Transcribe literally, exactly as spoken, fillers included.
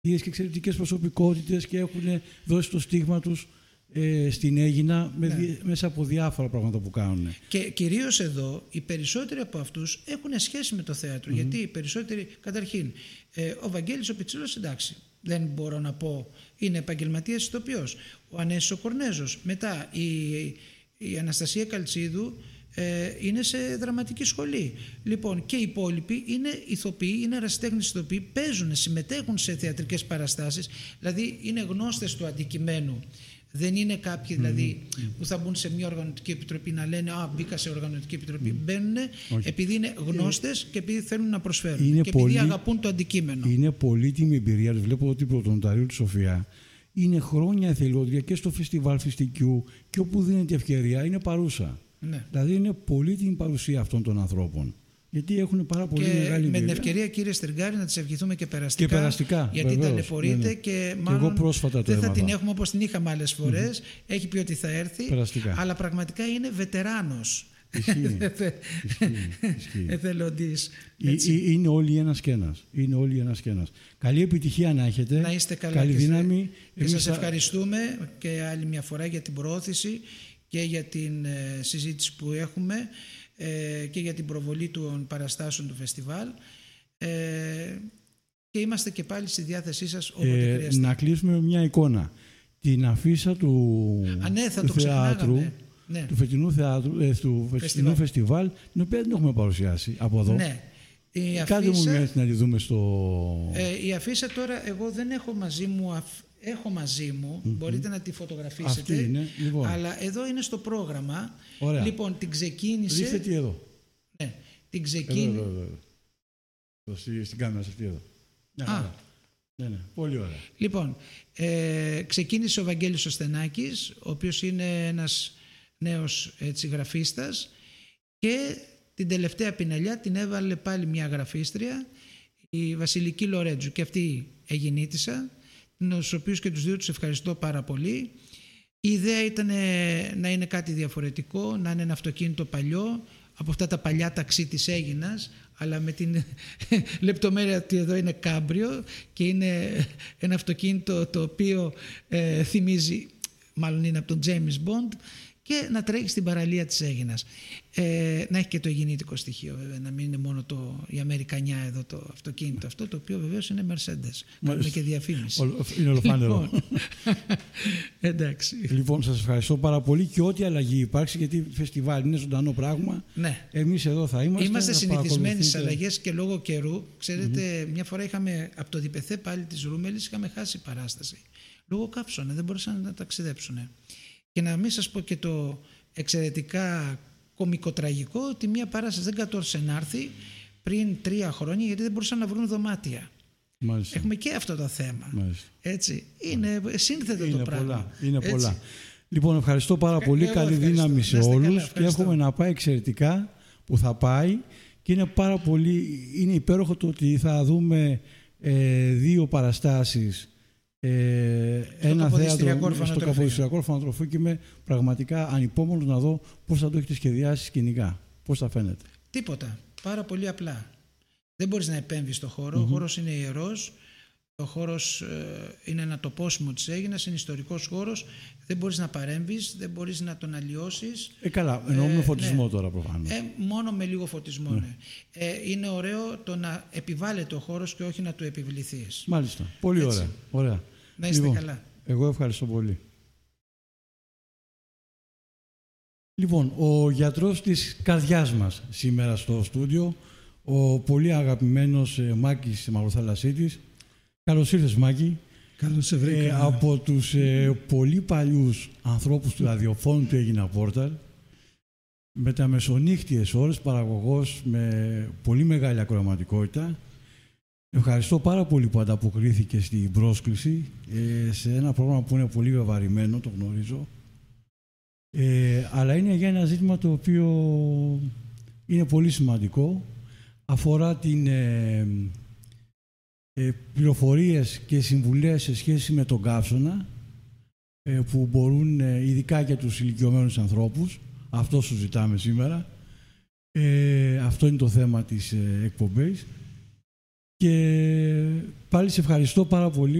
είδες και εξαιρετικές προσωπικότητες και έχουν δώσει το στίγμα τους ε, στην Αίγινα με, ναι. μέσα από διάφορα πράγματα που κάνουν. Και κυρίως εδώ οι περισσότεροι από αυτούς έχουν σχέση με το θέατρο. Mm-hmm. Γιατί οι περισσότεροι, καταρχήν, ε, ο Βαγγέλης ο Πιτσίλος, εντάξει, δεν μπορώ να πω, είναι επαγγελματίας ηθοποιός. Ο Ανέσης ο Κορνέζος. Μετά η, η Αναστασία Καλτσίδου ε, είναι σε δραματική σχολή. Λοιπόν, και οι υπόλοιποι είναι ηθοποιοί, είναι ερασιτέχνες ηθοποιοί, παίζουν, συμμετέχουν σε θεατρικές παραστάσεις, δηλαδή είναι γνώστες του αντικειμένου. Δεν είναι κάποιοι δηλαδή mm-hmm. που θα μπουν σε μια οργανωτική επιτροπή να λένε «Α, μπήκα σε οργανωτική επιτροπή». Mm-hmm. Μπαίνουν okay. επειδή είναι γνώστες και επειδή θέλουν να προσφέρουν είναι και πολύ, επειδή αγαπούν το αντικείμενο. Είναι πολύτιμη εμπειρία. Βλέπω ότι η πρωτονοταρίου του Σοφία είναι χρόνια εθελόντρια και στο φεστιβάλ Φιστικιού και όπου δίνεται ευκαιρία είναι παρούσα. Ναι. Δηλαδή είναι πολύτιμη παρουσία αυτών των ανθρώπων. Γιατί έχουν πάρα πολύ και μεγάλη με την ευκαιρία, κύριε Στεργάρη, να τις ευχηθούμε και περαστικά. Και περαστικά. Γιατί βεβαίως, ταλαιπωρείται ναι, ναι. και μάλλον και εγώ πρόσφατα το δεν θα έμαθα. την έχουμε όπως την είχαμε άλλες φορές. Mm-hmm. Έχει πει ότι θα έρθει. Περαστικά. Αλλά πραγματικά είναι βετεράνος. Ισχύει. Ισχύει. Εθελοντής. Είναι όλοι ένας και ένας. Είναι όλοι ένας και ένας. Καλή επιτυχία να έχετε. Να είστε καλά. Καλή και δύναμη. Και σας θα... ευχαριστούμε και άλλη μια φορά για την προώθηση και για την ε, συζήτηση που έχουμε ε, και για την προβολή των παραστάσεων του φεστιβάλ ε, και είμαστε και πάλι στη διάθεσή σας όποτε ε, χρειαστεί. Να κλείσουμε με μια εικόνα. Την αφίσα του, Α, ναι, θα του το θεάτρου, ναι. του φετινού, θεάτρου, ε, του φετινού φεστιβάλ, την οποία δεν έχουμε παρουσιάσει από εδώ. Ναι. Η Κάντε αφίσα, μου μια να τη δούμε στο... Ε, η αφίσα τώρα εγώ δεν έχω μαζί μου... Αφ... Έχω μαζί μου, mm-hmm. μπορείτε να τη φωτογραφίσετε, είναι, λοιπόν. αλλά εδώ είναι στο πρόγραμμα. Ωραία. Λοιπόν, την ξεκίνησε... Δείστε τι εδώ. Ναι, την ξεκίνησε... Εδώ, εδώ, εδώ. Στην, στην κάμερα αυτή εδώ. Α. Ναι, ναι, ναι, πολύ ωραία. Λοιπόν, ε, ξεκίνησε ο Βαγγέλης ο Στενάκης, ο οποίος είναι ένας νέος έτσι, γραφίστας και την τελευταία πινελιά την έβαλε πάλι μια γραφίστρια, η Βασιλική Λορέτζου, και αυτή εγινήτησα, τους οποίους και τους δύο τους ευχαριστώ πάρα πολύ. Η ιδέα ήταν να είναι κάτι διαφορετικό, να είναι ένα αυτοκίνητο παλιό, από αυτά τα παλιά ταξί της Αίγινας, αλλά με την λεπτομέρεια ότι εδώ είναι κάμπριο και είναι ένα αυτοκίνητο το οποίο ε, θυμίζει, μάλλον είναι από τον James Bond, και να τρέχει στην παραλία της Αίγινας. Ε, να έχει και το αιγινήτικο στοιχείο βέβαια, να μην είναι μόνο το, η Αμερικανιά εδώ το αυτοκίνητο αυτό, το οποίο βεβαίως είναι Mercedes. Κάνουμε και διαφήμιση. Είναι ολοφάνερο. Λοιπόν, εντάξει. Λοιπόν, σας ευχαριστώ πάρα πολύ και ό,τι αλλαγή υπάρξει, γιατί φεστιβάλ είναι ζωντανό πράγμα. Ναι. Εμείς εδώ θα είμαστε. Είμαστε συνηθισμένοι στις αλλαγές και λόγω καιρού. Ξέρετε, mm-hmm. μια φορά είχαμε από το Διπεθέ πάλι της Ρούμελης, είχαμε χάσει παράσταση. Λόγω καύσωνα, δεν μπορούσαν να ταξιδέψουν. Και να μην σας πω και το εξαιρετικά κωμικοτραγικό ότι μια παράσταση δεν κατόρθωσε να έρθει πριν τρία χρόνια γιατί δεν μπορούσαν να βρουν δωμάτια. Μάλιστα. Έχουμε και αυτό το θέμα. Μάλιστα. Έτσι. Είναι σύνθετο είναι το πράγμα. Πολλά. Είναι Έτσι. πολλά. Λοιπόν, ευχαριστώ πάρα πολύ. Εγώ Καλή ευχαριστώ. δύναμη σε όλους και εύχομαι να πάει εξαιρετικά που θα πάει και είναι πάρα πολύ, είναι υπέροχο το ότι θα δούμε ε, δύο παραστάσεις. Ε, στο ένα θέατρο στο καποδιστριακό ορφανοτροφείο και είμαι πραγματικά ανυπόμονος να δω πώς θα το έχετε σχεδιάσει σκηνικά, πώς θα φαίνεται. Τίποτα, πάρα πολύ απλά. Δεν μπορείς να επέμβεις στο χώρο, mm-hmm. ο χώρος είναι ιερός, ο χώρος ε, είναι ένα τοπόσιμο της Αίγινας, είναι ιστορικός χώρος, δεν μπορείς να παρέμβεις, δεν μπορείς να τον αλλοιώσεις. Ε, καλά, εννοώ με φωτισμό ναι. τώρα προφανώς. Ε, μόνο με λίγο φωτισμό, ναι. ναι. Ε, είναι ωραίο το να επιβάλλεται ο χώρος και όχι να του επιβληθείς. Μάλιστα, πολύ ωραία. ωραία. Να είστε λοιπόν, καλά. Εγώ ευχαριστώ πολύ. Λοιπόν, ο γιατρός της καρδιάς μας σήμερα στο στούντιο, ο πολύ αγαπημένος ε, Μάκης Μαυροθαλασσίτης. Καλώς ήρθες, Μάκη. Καλώς σε βρήκα. Ε, από τους ε, πολύ παλιούς ανθρώπους του ραδιοφώνου του Αίγινα Πόρταλ, με τα μεσονύχτιες ώρες, παραγωγός με πολύ μεγάλη ακροαματικότητα. Ευχαριστώ πάρα πολύ που ανταποκρίθηκε στην πρόσκληση ε, σε ένα πρόγραμμα που είναι πολύ βεβαρημένο, το γνωρίζω. Ε, αλλά είναι για ένα ζήτημα το οποίο είναι πολύ σημαντικό. Αφορά την ε, ε, πληροφορίες και συμβουλές σε σχέση με τον καύσωνα ε, που μπορούν ε, ειδικά για τους ηλικιωμένους ανθρώπους. Αυτό σου ζητάμε σήμερα. Ε, αυτό είναι το θέμα της ε, εκπομπής. Και πάλι σε ευχαριστώ πάρα πολύ